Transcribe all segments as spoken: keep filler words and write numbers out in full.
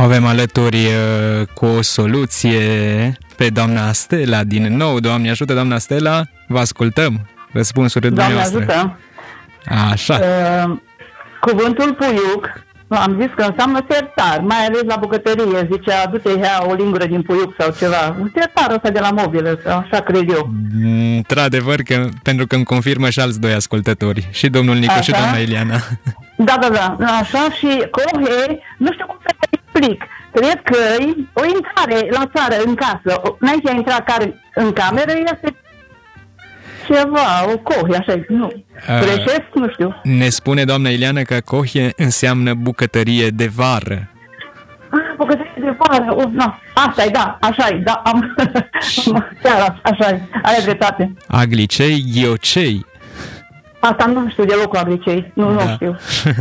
avem alături uh, cu o soluție pe doamna Stella din nou. Doamne ajută, doamna Stella, vă ascultăm răspunsurile dumneavoastră. Doamne ajută. Așa. Uh, cuvântul puiuc, am zis că înseamnă sertar, mai ales la bucătărie, zicea, du-te ia o lingură din puiuc sau ceva. Un sertar ăsta de la mobilă, așa cred eu. Într-adevăr, că, pentru că îmi confirmă și alți doi ascultători, și domnul Nicu așa? Și doamna Ileana. Da, da, da, așa, și cohe, nu știu cum să te explic. Cred că o intrare la țară, în casă, înainte a intra care în cameră, este ceva, o cohe, așa, nu. Greșesc, nu știu. Ne spune doamna Ileana că cohe înseamnă bucătărie de vară. Ah, bucătărie de vară, uh, no. Asta-i, da, așa-i, da, am... Chiar așa-i, are dreptate. Aglicei, ghiocei. Asta nu știu deloc aglicei, nu, da. nu știu.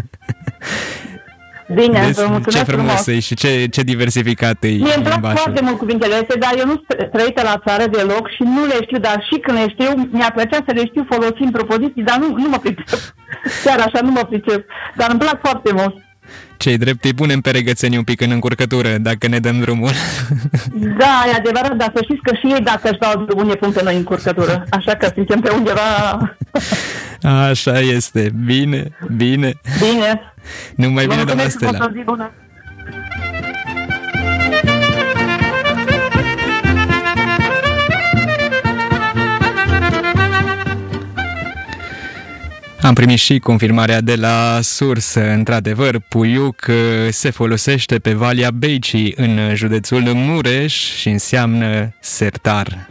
Bine, deci, vă mulțumesc ce frumos frumos. e și ce, ce diversificat e. Mie îmi plac foarte mult cuvintele astea, dar eu nu sunt trăită la țară deloc și nu le știu, dar și când le știu, mi-ar plăcea să le știu folosind propoziții, dar nu, nu mă pricep. Chiar așa nu mă pricep, dar îmi plac foarte mult. Ce-i drept, îi punem pe regățenii un pic în încurcătură, dacă ne dăm drumul. Da, e adevărat, dar să știți că și ei, dacă își dau drumul, ne pun pe noi în încurcătură. Așa că suntem pe undeva... Așa este. Bine, bine. Bine. Numai bine, doamna Stella. Am primit și confirmarea de la sursă. Într-adevăr, puiuc se folosește pe Valea Beicii în județul Mureș și înseamnă sertar.